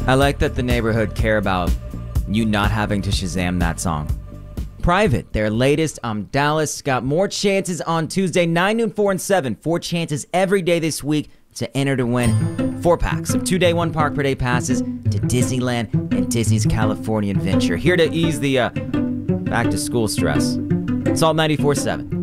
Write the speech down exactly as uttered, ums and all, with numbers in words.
I like that the neighborhood care about you not having to Shazam that song. Private, their latest. I'm Dallas. Got more chances on Tuesday, nine, noon, four, and seven. Four chances every day this week to enter to win four packs of two-day, one-park per day passes to Disneyland and Disney's California Adventure. Here to ease the uh, back-to-school stress. Salt ninety-four point seven.